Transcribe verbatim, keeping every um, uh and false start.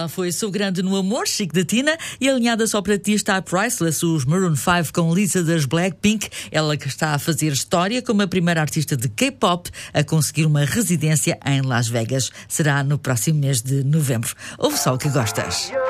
Já foi Sou Grande no Amor, Chique da Tina, e alinhada só para ti está a Priceless, os Maroon five com Lisa das Blackpink, ela que está a fazer história como a primeira artista de K-pop a conseguir uma residência em Las Vegas. Será no próximo mês de novembro. Ouve só o que gostas.